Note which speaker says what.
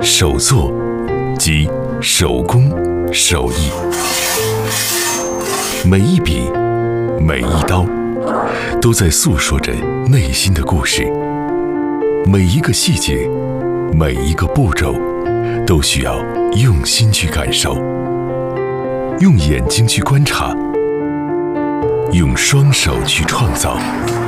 Speaker 1: 手作即手工手艺，每一笔每一刀都在诉说着内心的故事，每一个细节每一个步骤都需要用心去感受，用眼睛去观察，用双手去创造。